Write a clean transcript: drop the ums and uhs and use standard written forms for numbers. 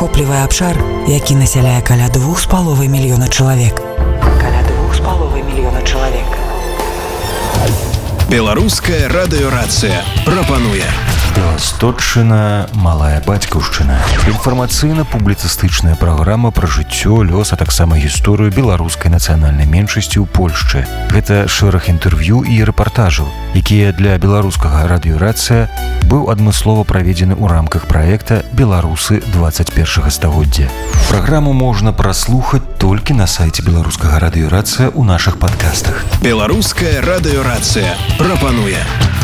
захоплівае абшар, які насяляе каля 2,5 мільёна чалавек. Беларуская радыёрацыя прапануе Беластотчына, малая бацькаўшчына. Інфармацыйна-публіцыстычная праграма пра жыццё, лёс, а таксама гісторыю беларускай нацыянальнай меншасці ў Польшчы. Гэта шэраг інтэрв'ю і рэпартажаў, якія для беларускага радыёрацыя быў адмыслова праведзены ў рамках праекта «Беларусы 21 стагоддзя». Праграму можна праслухаць толькі на сайце беларускага радыёрацыя ў нашых падкастах. Беларуская радыёрацыя прапануе